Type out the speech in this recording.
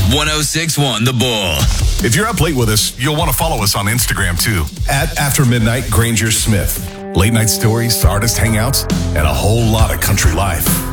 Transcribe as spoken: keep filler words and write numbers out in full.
one oh six point one The Bull. If you're up late with us, you'll want to follow us on Instagram too. At After Midnight Granger Smith. Late night stories, artist hangouts, and a whole lot of country life.